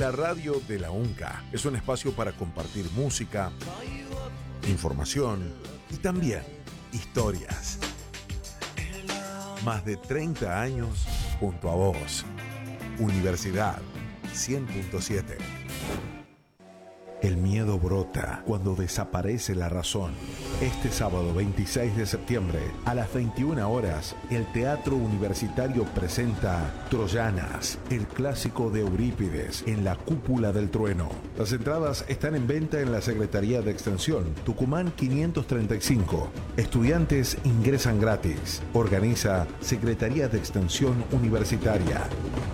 La radio de la UNCA es un espacio para compartir música, información y también historias. Más de 30 años junto a vos. Universidad 100.7. El miedo brota cuando desaparece la razón. Este sábado 26 de septiembre a las 21 horas, el Teatro Universitario presenta Troyanas, el clásico de Eurípides, en la Cúpula del Trueno. Las entradas están en venta en la Secretaría de Extensión, Tucumán 535. Estudiantes ingresan gratis. Organiza Secretaría de Extensión Universitaria.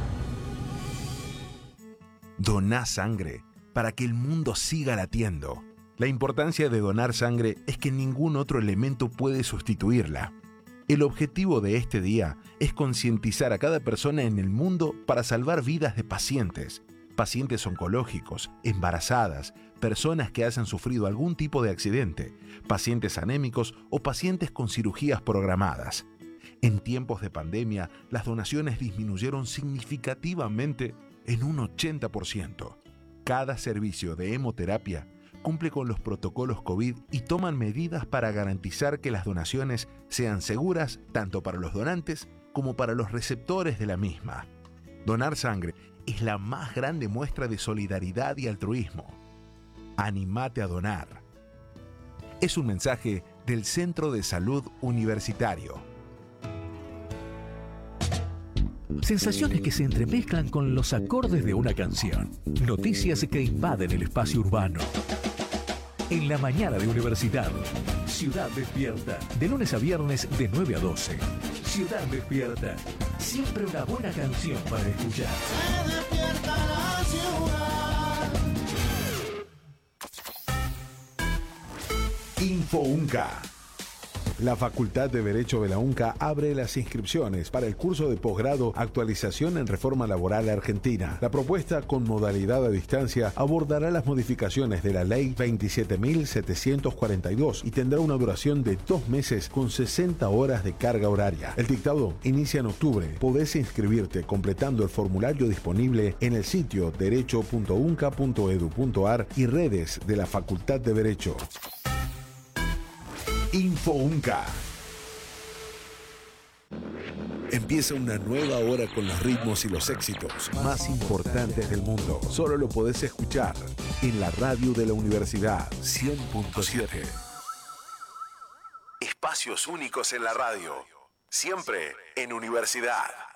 Doná sangre para que el mundo siga latiendo. La importancia de donar sangre es que ningún otro elemento puede sustituirla. El objetivo de este día es concientizar a cada persona en el mundo para salvar vidas de pacientes oncológicos, embarazadas, personas que hayan sufrido algún tipo de accidente, pacientes anémicos o pacientes con cirugías programadas. En tiempos de pandemia, las donaciones disminuyeron significativamente en un 80%. Cada servicio de hemoterapia cumple con los protocolos COVID y toman medidas para garantizar que las donaciones sean seguras tanto para los donantes como para los receptores de la misma. Donar sangre es la más grande muestra de solidaridad y altruismo. Anímate a donar. Es un mensaje del Centro de Salud Universitario. Sensaciones que se entremezclan con los acordes de una canción. Noticias que invaden el espacio urbano. En la mañana de Universidad. Ciudad Despierta. De lunes a viernes de 9 a 12. Ciudad Despierta. Siempre una buena canción para escuchar. Se despierta la ciudad. Info UNCA. La Facultad de Derecho de la UNCA abre las inscripciones para el curso de posgrado Actualización en Reforma Laboral Argentina. La propuesta con modalidad a distancia abordará las modificaciones de la Ley 27.742 y tendrá una duración de 2 meses con 60 horas de carga horaria. El dictado inicia en octubre. Podés inscribirte completando el formulario disponible en el sitio derecho.unca.edu.ar y redes de la Facultad de Derecho. Info UNCA. Empieza una nueva hora con los ritmos y los éxitos más importantes del mundo. Solo lo podés escuchar en la radio de la Universidad 100.7. Espacios únicos en la radio. Siempre en Universidad.